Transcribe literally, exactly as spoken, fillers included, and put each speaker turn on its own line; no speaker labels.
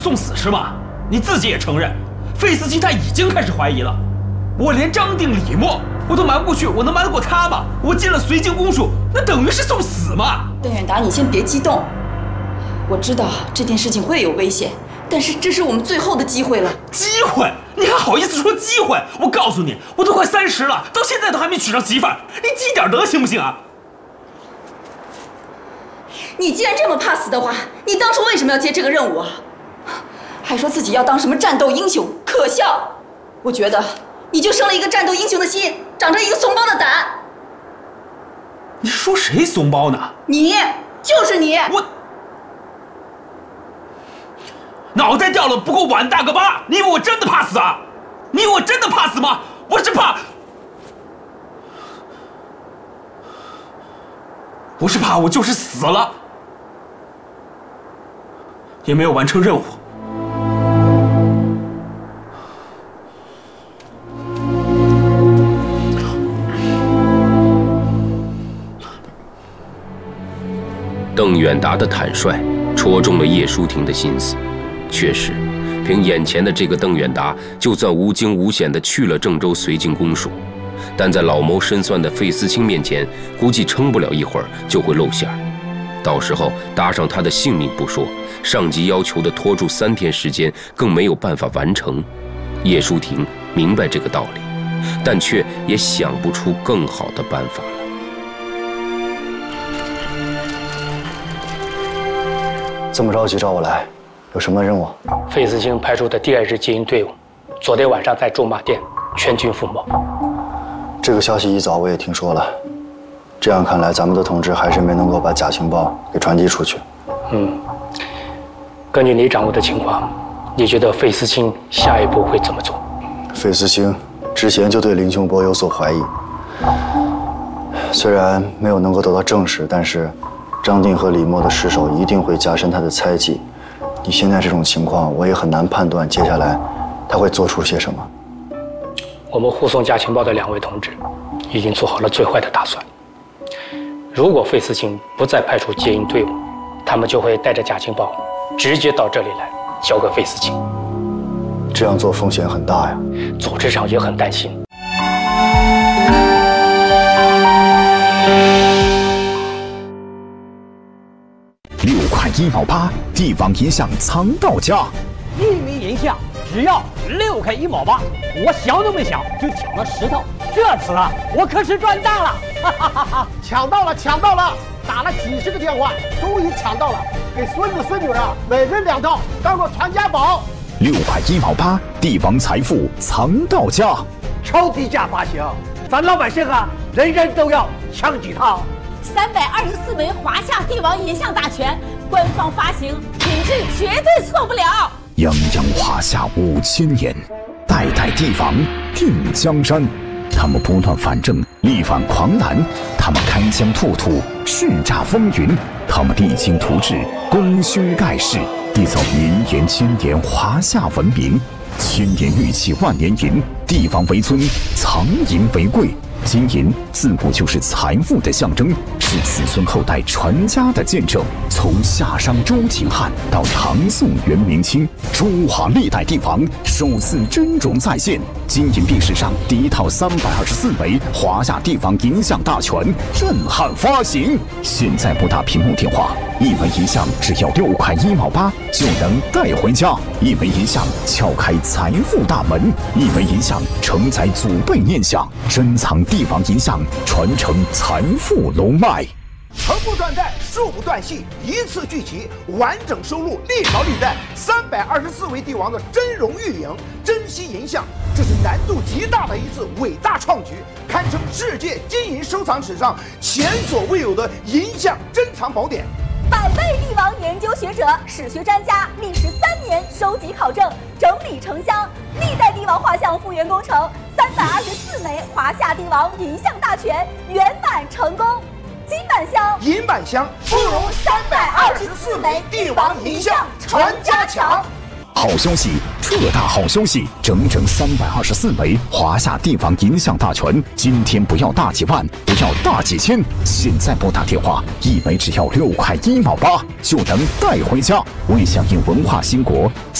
送死是吗？你自己也承认，费思清他已经开始怀疑了。我连张定、李默我都瞒不过去，我能瞒得过他吗？我进了绥靖公署，那等于是送死嘛。
邓远达，你先别激动。我知道这件事情会有危险，但是这是我们最后的机会了。
机会？你还好意思说机会？我告诉你，我都快三十了，到现在都还没娶上媳妇儿，你积点德行不行啊？
你既然这么怕死的话，你当初为什么要接这个任务啊？还说自己要当什么战斗英雄，可笑！我觉得你就生了一个战斗英雄的心，长着一个怂包的胆。
你说谁怂包呢？
你就是你。
我脑袋掉了不够碗大个疤，你以为我真的怕死啊？你以为我真的怕死吗？我是怕，不是怕，我就是死了，也没有完成任务。
邓远达的坦率戳中了叶舒婷的心思。确实，凭眼前的这个邓远达，就算无惊无险地去了郑州绥靖公署，但在老谋深算的费思清面前，估计撑不了一会儿就会露馅儿。到时候搭上他的性命不说，上级要求的拖住三天时间更没有办法完成。叶舒婷明白这个道理，但却也想不出更好的办法了。
这么着急找我来，有什么任务？
费思清派出的第二支接应队伍，昨天晚上在驻马店全军覆没。
这个消息一早我也听说了，这样看来，咱们的同志还是没能够把假情报给传递出去。
嗯，根据你掌握的情况，你觉得费思清下一步会怎么做？
费思清之前就对林雄博有所怀疑，虽然没有能够得到证实，但是张定和李默的失手一定会加深他的猜忌。你现在这种情况，我也很难判断接下来他会做出些什么。
我们护送假情报的两位同志已经做好了最坏的打算。如果费思清不再派出接应队伍，他们就会带着假情报直接到这里来交给费思清。
这样做风险很大呀。
组织上也很担心。
六块一毛八，地方银项藏到家。
一枚银项只要六块一毛八，我想都没想就抢了十套。这次啊，我可是赚大了！哈哈哈哈！抢到了，抢到了！打了几十个电话，终于抢到了，给孙子孙女啊，每人两套，当做传家宝。
六块一毛八，地方财富藏到家。
超低价发行，咱老百姓啊，人人都要抢几套。
三百二十四枚华夏帝王银像大全，官方发行，品质绝对错不了。
泱泱华夏五千年，代代帝王定江山。他们不断反正，力反狂澜；他们开疆拓土，叱咤风云；他们励精图治，功勋盖世，缔造民延千年华夏文明。千年玉器万年银，地方为尊，藏银为贵。金银自古就是财富的象征，是子孙后代传家的见证。从夏商周秦汉到唐宋元明清，中华历代帝王首次真容再现。金银币史上第一套三百二十四枚华夏帝王银像大全震撼发行。现在拨打屏幕电话，一枚银像只要六块一毛八就能带回家。一枚银像撬开财富大门，一枚银像承载祖辈念想，珍藏帝王银像，传承财富龙脉。
横不断代，竖不断续，一次聚齐，完整收录历朝历代三百二十四位帝王的真容玉影、珍稀银像，这是难度极大的一次伟大创举，堪称世界金银收藏史上前所未有的银像珍藏宝典。
百位帝王研究学者、史学专家历时三年收集考证，整理成箱，历代帝王画像复原工程，三百二十四枚华夏帝王银像大全圆满成功。金版香、
银版香，
不如三百二十四枚帝王银像传家强。
好消息，特大好消息！整整三百二十四枚华夏帝王银像大全，今天不要大几万，不要大几千，现在拨打电话，一枚只要六块一毛八，就能带回家。为响应文化兴国。